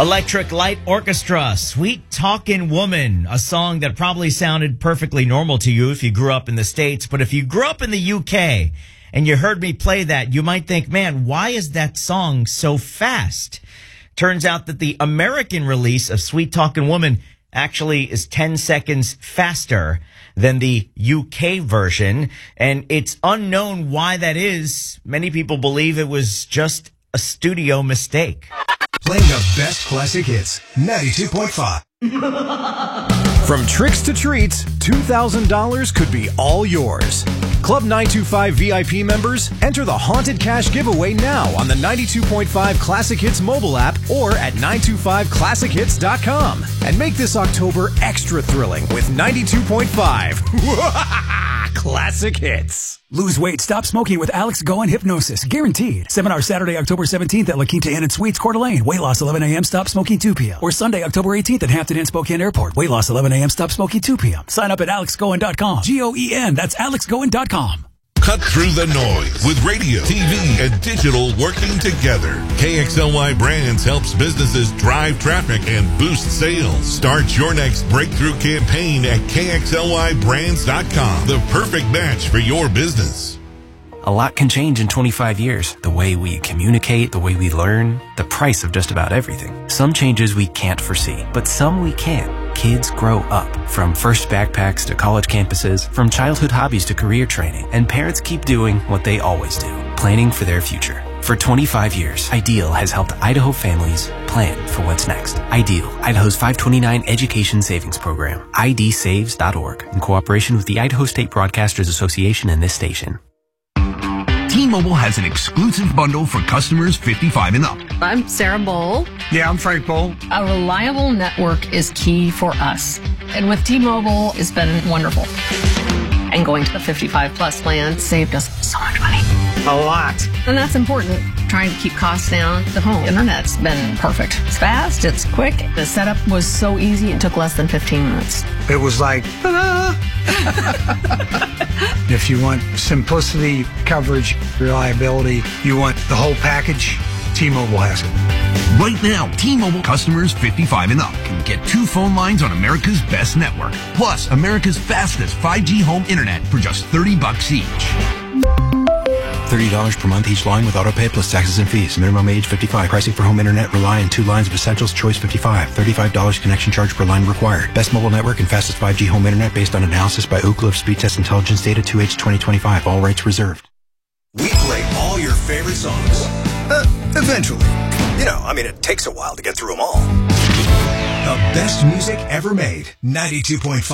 Electric Light Orchestra, Sweet Talkin' Woman, a song that probably sounded perfectly normal to you if you grew up in the States. But if you grew up in the UK and you heard me play that, you might think, man, why is that song so fast? Turns out that the American release of Sweet Talkin' Woman actually is 10 seconds faster than the UK version. And it's unknown why that is. Many people believe it was just a studio mistake. Playing the best classic hits, 92.5. From tricks to treats, $2,000 could be all yours. Club 925 VIP members, enter the Haunted Cash giveaway now on the 92.5 Classic Hits mobile app or at 925classichits.com. And make this October extra thrilling with 92.5 Classic Hits. Lose weight, stop smoking with Alex Goen Hypnosis. Guaranteed. Seminar Saturday, October 17th at La Quinta Inn and Suites, Coeur d'Alene. Weight loss 11 a.m., stop smoking 2 p.m. Or Sunday, October 18th at Hampton Inn Spokane Airport. Weight loss 11 a.m., stop smoking 2 p.m. Sign up at alexgoen.com. Goen, that's alexgoen.com. Cut through the noise with radio, TV, and digital working together. KXLY Brands helps businesses drive traffic and boost sales. Start your next breakthrough campaign at KXLYBrands.com. The perfect match for your business. A lot can change in 25 years. The way we communicate, the way we learn, the price of just about everything. Some changes we can't foresee, but some we can. Kids grow up, from first backpacks to college campuses, from childhood hobbies to career training, and parents keep doing what they always do, planning for their future. For 25 years, Ideal has helped Idaho families plan for what's next. Ideal, Idaho's 529 education savings program, idsaves.org, in cooperation with the Idaho State Broadcasters Association and this station. T-Mobile has an exclusive bundle for customers 55 and up. I'm Sarah Bowl. Yeah, I'm Frank Bowl. A reliable network is key for us. And with T-Mobile, it's been wonderful. And going to the 55 plus plan saved us so much money. A lot. And that's important. Trying to keep costs down. The home internet's been perfect. It's fast, it's quick. The setup was so easy, it took less than 15 minutes. It was like, ta-da! If you want simplicity, coverage, reliability, you want the whole package, T-Mobile has it. Right now, T-Mobile customers 55 and up can get 2 phone lines on America's best network, plus America's fastest 5G home internet for just $30 each. $30 per month each line with autopay plus taxes and fees. Minimum age 55. Pricing for home internet rely on 2 lines of essentials. Choice 55. $35 connection charge per line required. Best mobile network and fastest 5G home internet based on analysis by Ookla of Speed Test Intelligence data 2H 2025. All rights reserved. We play all your favorite songs. Eventually. You know, I mean, it takes a while to get through them all. The best music ever made. 92.5.